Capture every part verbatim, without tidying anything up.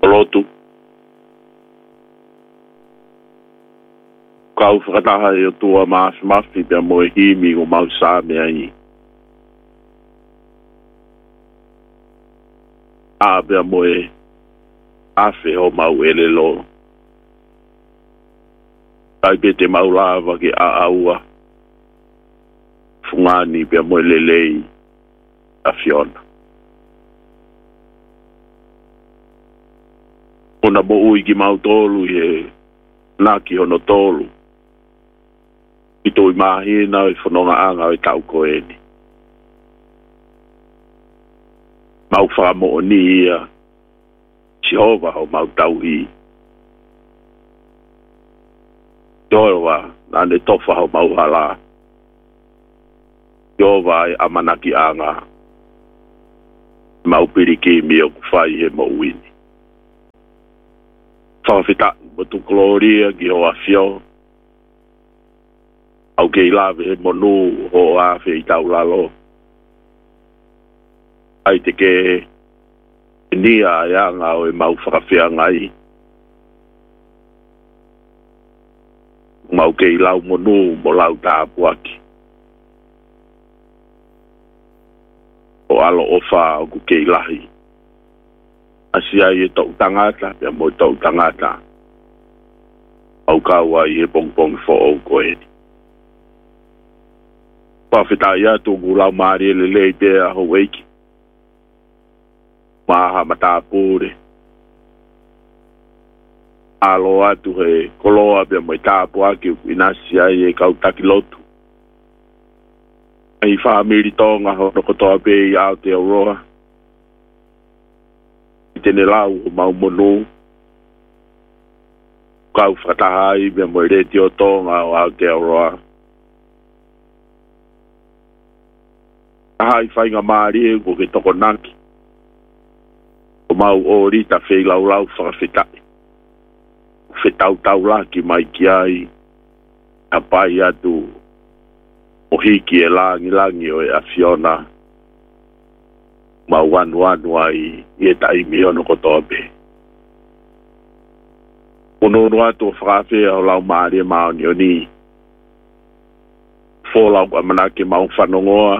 lotu. Kau whakataha e o tua maas mafi pia moe himi o mau sāme ai. A pia moe afe o mau ele lo. Ai pe te mau lava ki a aua. Fungani pia moe lelei a Fiona. Ona mo ui ki mau tolu e naki hono tolu. I toi mahina i whanonga anga i tau koeni. Mau whamo o ni ia. Jehova ho mau tau i. Jehova nane tofa ho mau hala. Jehova e amanaki anga. Mau piriki mi o kufai he mo wini. Whawhita mo tu gloria ki ho afio. Au kei lawe he monu ho afe i tau lalo. Ai te ke nia e anga o e mau whakawhia ngai. Mau kei lau monu mo lau tāpuaki. O alo o wha o ku kei lahi. Asia i e tau tangata, pia mo tau tangata. Au kaua i e pong pong fo o koeni. Pawhita ia tō gulau maari ele lei pia ho weiki. Maha mata pūre. Alo atu he koloa pia mo i tāpu aki inasi ai e kau takilotu. Ai whaamiri tonga ho nokotoa pe i Aotearoa. I tene lau o mau monu. Kau whakatahai pia mo i reti o tonga o Aotearoa. Ahai whainga maari e ko ke toko naki. O mau o rita whei lau lau whakawhetai. Whetau tau laki mai ki ai. A pai atu. O hiki e langi langi o e a Fiona. Mau wanu wanu ai i e taimi ono kotoa pe. Ununu atu o whakawhea o lau maari e maoni o ni. Fōlau kwa manake mau whanongoa.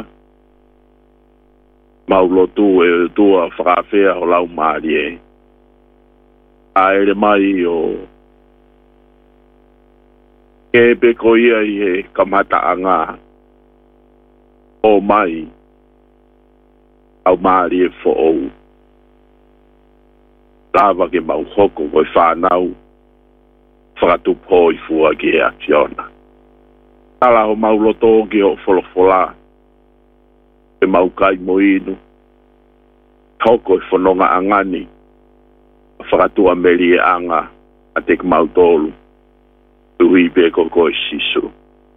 Mau lotu e tua whakawhea o lau maari e. A ere mai o ke pe ko ia i he kamata anga o mai au maari e fo ou. Lava ke mau hoko koi whanau whakatupo i fua ki e a Fiona. Ala ho mau loto ki o wholofola. E mau kai mo inu. Hoko i whanonga angani. Whakatua meri e anga a te mau tolu. Ui be koko i sisu.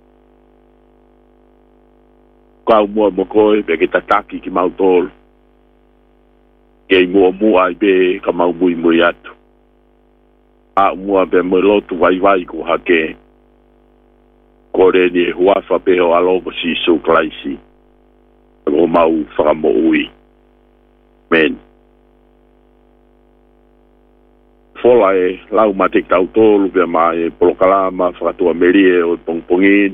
Kau mua mo koe be ke tataki ki mau tolu. Kei mua mua i be ka mau mui mui atu. A mua be mo lotu vai vai ku hake. Kore ni e huafa pe ho alogo sisu klaisi. O mau whakamo ui. Men. Fola e lau matek tau tolu pia ma e polokalama whakatua merie o pongpongin.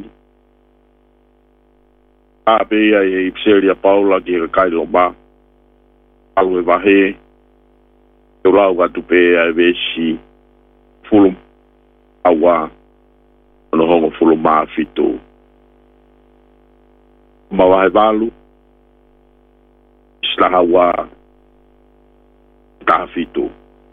A pe ia e ipseria paula ki e kailo ma. Alu e wahe. E lau gatu pe a e vesi. Fulum. Awa. Ono hongo fulum maa fitu. Ma wahe walu. Slaha wa tafitu.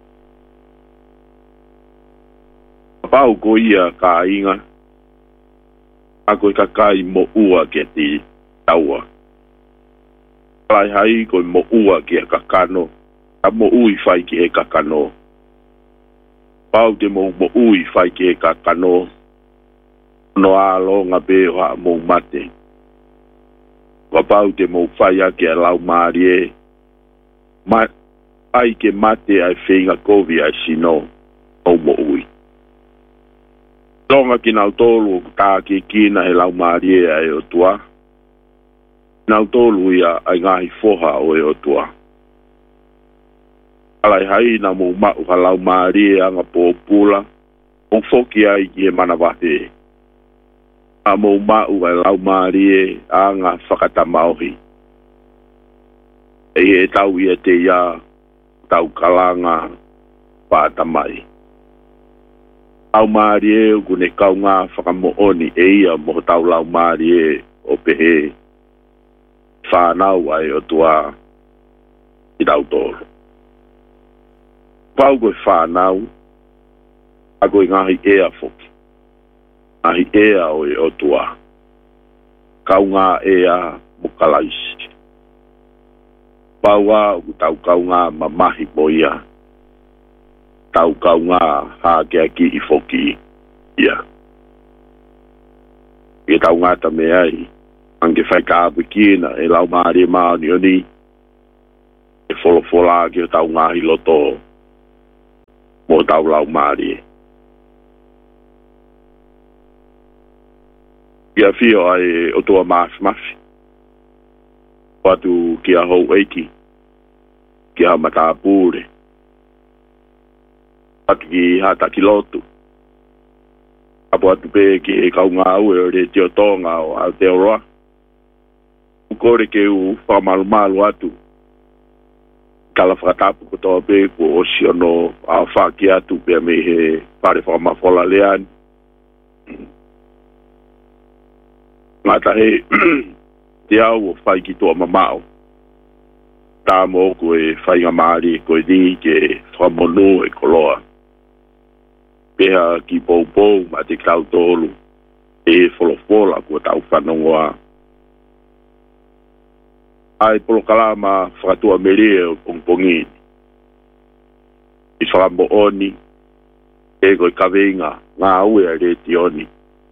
Pau ko ia ka inga. Ako i kakai mo ua ke ti taua. Lai hai ko mo ua ke kakano. A mo ui fai ke kakano. Pau te mo mo ui fai ke kakano. No alo nga be ha mo mate. Wapau te mo whaia ke a lau maari e. Ma, ai ke mate ai whenga kovi ai sino o mo ui. Tonga ki nau tolu tā ki kina he lau maari e ai o tua. Nau tolu ia ai ngahi foha o e o tua. alai hai na mo ma u halau mari anga popula o foki ai e mana vahe a mo ma u halau mari anga whakatamauhi e e tau ia te ia tau kalanga pātamai au mari e gune kaunga whakamooni e ia mo tau lau mari e o pehe whanau ai o tua i tau toro. Pau koe whanau, a koe ngahi ea foki. Ngahi ea o e o tua. Kau ngā ea mo kalaisi. Pau a o tau kau ngā mamahi mo ia. Tau kau ngā hākea ki i foki ia. E tau ngā ta me ai. Ange whai ka apu kina e lau maari e maani o ni. E folo fola ki o tau ngahi loto. Mo tau lau maari e. Kia fio ai o tua maaf mafi. Watu kia hou eiki. Kia mata pūre. Watu ki hata ki lotu. Apo atu pe ki e kau ngā ue o re tio tonga o Aotearoa. Ukore ke u whamalu malu atu. Kala whakatapu ko toa pe ko o siono a whaki atu pe me he whare whamafola leani. Ngata he te au o whai ki toa mamao. Tā mō koe whainga maari koe ni ke whamonu e koloa. Peha ki pou pou ma te kau tolu e wholofola kua tau whanongoa. Ai polo kalama whakatua merie o pongpongini. I whakambo oni e koe kawinga ngā ue a reti oni.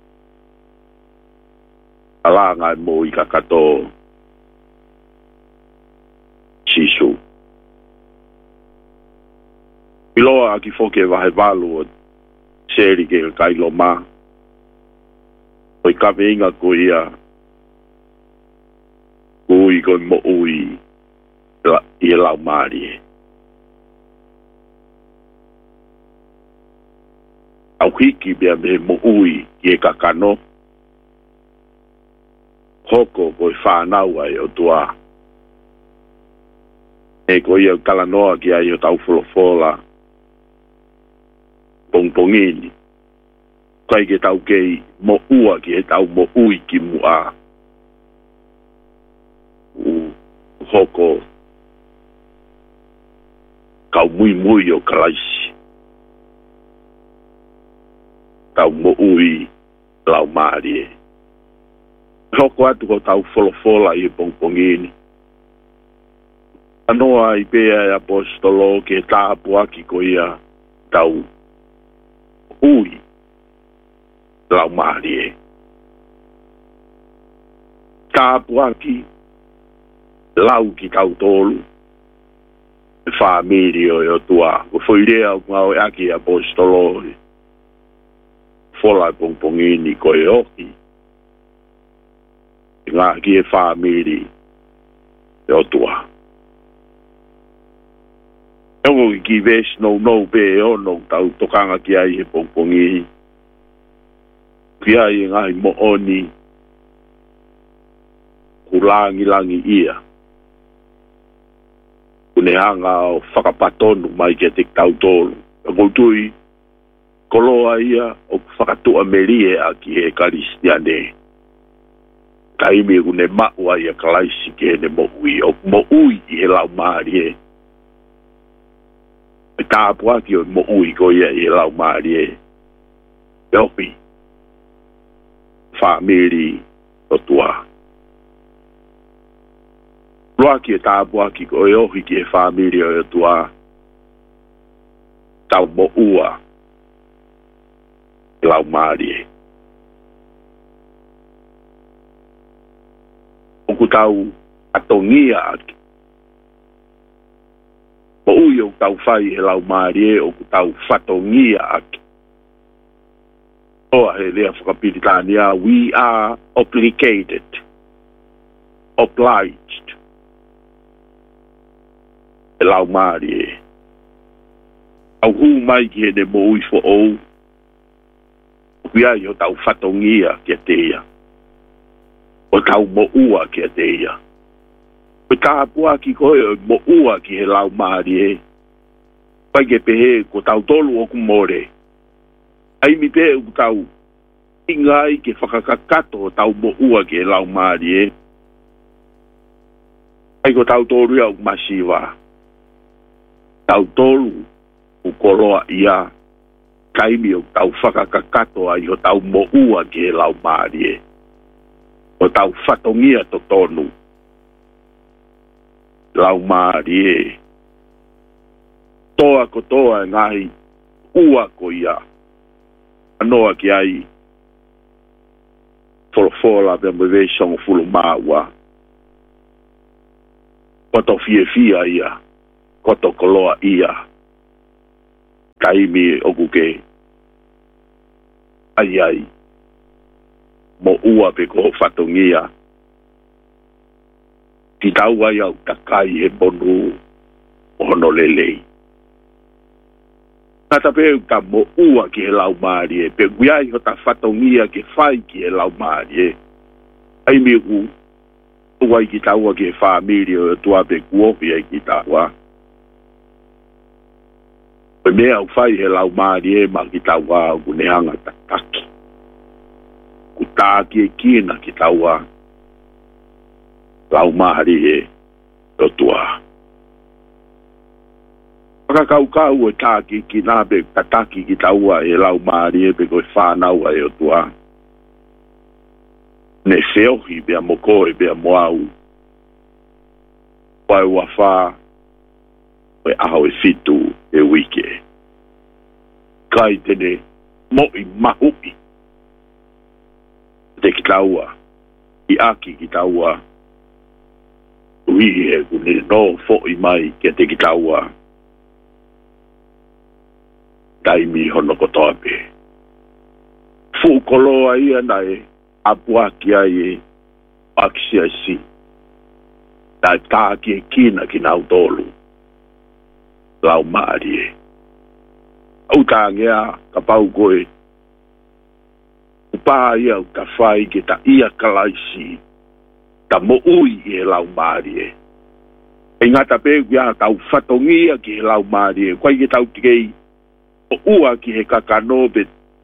Ala ngai mo i kakato sisu. Piloa aki foke vahe valu o seri ke kailo ma. Koe kawinga ko ia ui koe mo ui i lau maari e. Au hiki bea me mo ui i e kakano. Hoko koe whanau ai o tua. E koe ia kalanoa ki ai o tau wholofola. Pongpongini. Kai ke tau kei mo ua ki e tau mo ui ki mua. U hoko. Kau mui mui o kalaisi. Tau mo ui lau maari e. Hoko atu ko tau wholofola i pongpongini. Anoa i pea e apostolo ke tāpu aki ko ia tau ui lau maari e. Tāpu aki lau ki tau tolu. E whamiri o e o tua. Ko whoirea o ngau e aki apostolo. Fola pongpongini ko e oki. Ngā ki e whamiri e o tua. Eongo ki ves no no pe o no tau tokanga ki ai e pongpongi. Ki ai e ngai mo oni. Kulangi langi ia. Kune hanga o whakapatonu mai ke te tau tolu. Eongo tui koloa ia o whakatua merie a ki e karistiane. Kaimi e kune maua ia kalaisi ke ne mo ui. O mo ui i he lau maari e. E tāpua ki o mo ui ko ia i he lau maari e. E opi. Whamiri o tua. Roa ki e tāpua ki ko e ohi ki e whamiri o tua. Tau mo ua. I lau maari e. Oku tau atongia aki. Mo ui o tau whai he lau maari e, oku tau whatongia aki. Oa he lea whakapiritania, we are obligated, obliged. He lau maari e. au hu mai ki he ne mo ui fo ou. Kuia i o tau whatongia ki a teia. O tau mo ua ki a teia. O tāpua ki koe o mo ua ki he lau maari e. Pai ke pehe ko tau tolu o kumore. Ai mi pehe u tau ingai ke whakakakato o tau mo ua ki he lau maari e. Ai ko tau tolu ia u masiwa. Tau tolu u koroa ia. Kaimi o tau whakakakato ai o tau mo ua ki he lau maari e. O tau whatongia to tonu. Lau maari e. Toa ko toa e ngahi ua ko ia. Anoa ki ai. Folofola pe mo vei songo fulu maua. Koto fie fia ia. Koto koloa ia. Kaimi o kuke. Ai ai. Mo ua pe ko whatongia. Ti tau ai au takai e bonu o honolelei. Nata pe ka mo ua ki he lau maari e. Pe guiai ho ta whatongia ki whai ki he lau maari e. Ai mi ku. Ua i ki taua ki he whamiri o tua pe kuopi ai ki taua. Pe mea au whai he lau maari e ma ki taua ku neanga takaki. Ku tāki e kina ki taua. Lau maari e o tua. Whakakaukau e tāki ki nā pe kataki ki taua e lau maari e pe koe whānau e o tua. Ne whiohi bea moko e bea moau. Wai wawha e aho e fitu e wike. Kai tene mo i mahui. Te ki taua. I aki ki taua. Ui e kune no fo i mai ke te ki taua. Taimi hono kotoa pe. Fu koloa ia nai apuaki ai e akisia si. Tai tāki e kina ki nau tolu. Lau maari e. Au tāngea ka pau koe. Upā ia u ta whai ke ta ia kalaisi. Ta mo ui e lau maari e. E ngata pe kia tau whatongia ki he lau maari e. Kwai ke tau tikei. O ua ki he kakano pe.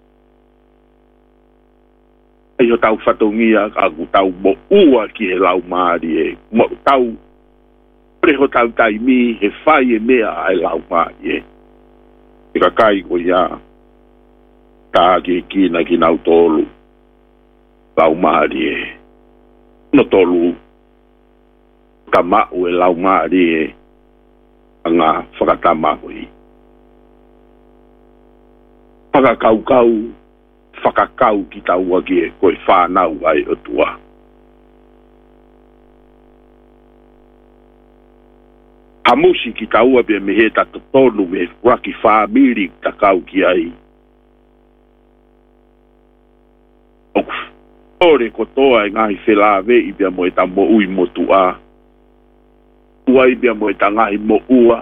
Ai o tau whatongia aku tau mo ua ki he lau maari e. Mo tau preho tau taimi he whai e mea ai lau maari e. E kakai ko ia. Tā ki kina ki nau tolu. Lau maari e. No tolu. Ka mau e lau maari e. Anga whakatamako i. Whakakaukau. Whakakau ki taua ki e koe whānau ai o tua. Hamusi ki taua pe me he tato tonu me waki whamiri takau ki ai. Ore ko toa e ngahi whelāwe i bea mo e ta mo ui mo tua. Ua i bea mo e ta ngahi mo ua.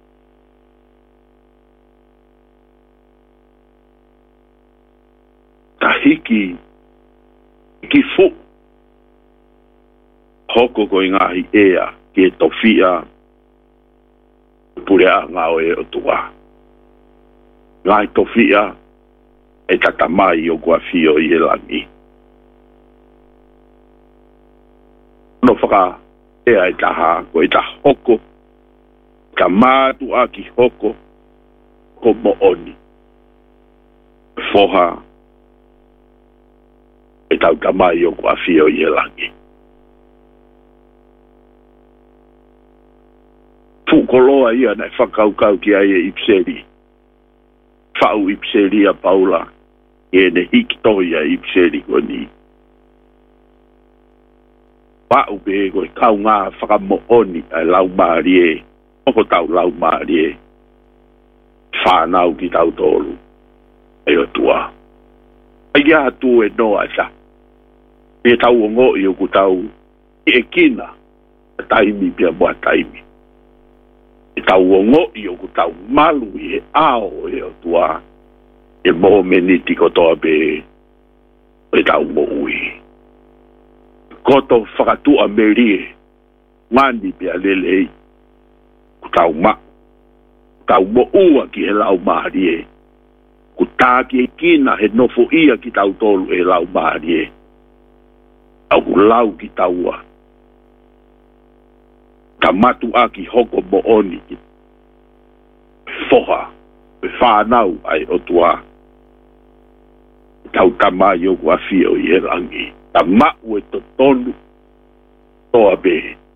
Ta hiki, hiki fu. Hoko ko i ngahi ea, ki e tofia. Pure a ngā oe o tua. Ngahi tofia, e tatamai o kua fio i e langi. No whaka ea e taha, ko e ta hoko. Ka mātu a ki hoko, ko mo oni. Foha, e tau tamai o kua fio i e langi. Fukoloa ia nei whakaukau ki ai e ipseri. Whau ipseri a paula, e ne hikitoia ipseri ko ni. Wau pe koe kau ngā whakamooni ai lau maari e. Oko tau lau maari e. Whanau ki tau tolu. E o tua. Ai ia tu e noa sa. E tau o ngō i o ku tau. I e kina. Taimi pia mua taimi. e tau ongo i o ku tau malu i e ao e o tua e mo meniti ko toa be e tau mo ui koto whakatu a merie ngani pe a lelei ku tau ma tau mo ua ki he lau maharie ku tā ki e kina he nofo ia ki tau tolu e lau maharie au lau ki taua ka matu a ki hoko mo oni ki foha e whanau ai o tua tau tama i o kua fio i e rangi ta mau e to tonu toa be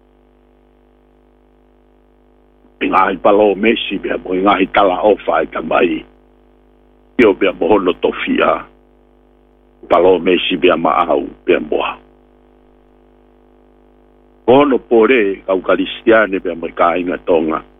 i ngahi palo mesi bea mo i ngahi tala ofa i tamai i o bea mohono tofia palo mesi bea maau bea moa Kono pore kau kalistiane pe mai ka inga tonga